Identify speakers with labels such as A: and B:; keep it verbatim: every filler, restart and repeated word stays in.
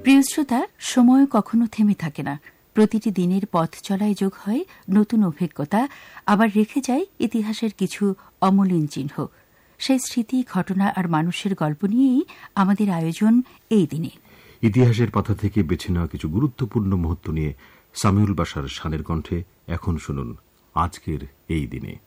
A: প্রিয় শ্রোতা, সময় কখনো থেমে থাকে না। প্রতিটি দিনের পথ চলায় যোগ হয় নতুন অভিজ্ঞতা, আবার রেখে যায় ইতিহাসের কিছু অমলিন চিহ্ন। সেই স্মৃতি, ঘটনা আর মানুষের গল্প নিয়েই আমাদের আয়োজন এই দিনে।
B: ইতিহাসের পাতা থেকে বেছে নেওয়া কিছু গুরুত্বপূর্ণ মুহূর্ত নিয়ে সামিউল বাশার শানের কণ্ঠে এখন শুনুন আজকের এই দিনে।